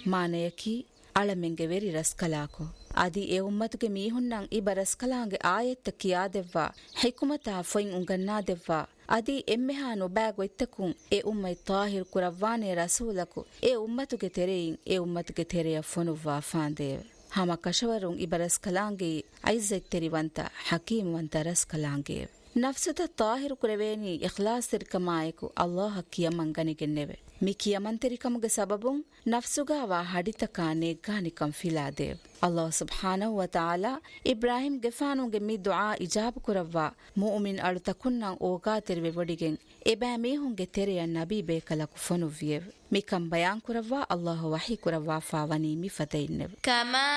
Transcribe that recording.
ಮಾನಯಕಿ ಅಳಮೆಂಗೆ very ರಸ್ಕಲಾಕೊ Adi A ಉಮ್ಮತುಗೆ ಮೀಹುನ್ನಂ E ಬರಸ್ಕಲಾಂಗೆ ಆಯತ್ತ ಕಿಯಾದೆವ್ವಾ ಹಿಕುಮತಾ ಫೊಯಿಂ ಉಂಗನ್ನಾದೆವ್ವಾ ಅದಿ ಎಮ್ಮೆಹಾ ನೊಬಾಗೊ ಇತ್ತಕುಂ A ಉಮ್ಮೈ Tahir ಕುರವ್ವಾನೆ ರಸೂಲಕು A ಉಮ್ಮತುಗೆ ತೆರೆಯಿಂ A ಉಮ್ಮತುಗೆ ತೆರೆಯ ಫೊನುವ್ವಾ ಫಾಂದೇವೆ ಹಮ ಕಶವರುಂ E ಬರಸ್ಕಲಾಂಗೆ ಐಝೆಕ್ ತೆರಿವಂತ ಹಕೀಮವಂತ ರಸ್ಕಲಾಂಗೆ ನಫ್ಸುತ ತಾಹಿರು ಕುರವೇನಿ Ikhlas ತಿರ್ಕಮಾಯಕು Allah ಕಿಯಮಂಗನಿಗೆನ್ನೆವೆ ಮಿ ಕಿಯಮಂತೆರಿಕಮುಗೆ ಸಬಬುಂ ನಫ್ಸುಗಾವಾ ಹಡಿತಕಾ ನೆಗ್ಗಾನಿಕಂ ಫಿಲಾದೇವ್ ಅಲ್ಲಾಹ್ ಸುಬ್ಹಾನಹು ವ ತಆಲಾ ಇಬ್ರಾಹಿಂ ಗೆಫಾನುಗೆ ಮಿ ದುಆ ಇಜಾಬ್ ಕುರವ್ವಾ ಮುಅ್ಮಿನ್ ಅಳುತಕುನ್ನಂ ಓಗಾ ತೆರಿವೆ ವಡಿಗೆಂ ಎಬಾ ಮೀಹುಂಗೆ ತೆರೆಯ ನಬಿ ಬೇಕಲಕು ಫೊನುವ್ವಿಯೆವ್ ಮಿಕಂ ಬಯಾನ್ ಕುರವ್ವಾ ಅಲ್ಲಾಹ್ ವಹಿ ಕುರವ್ವಾ ಫಾವನಿ ಮಿ ಫತೈನ್ನೆವ್ ಕಮಾ